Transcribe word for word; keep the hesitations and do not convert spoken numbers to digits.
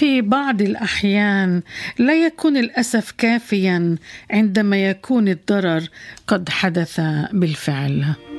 في بعض الأحيان لا يكون الأسف كافيا عندما يكون الضرر قد حدث بالفعل.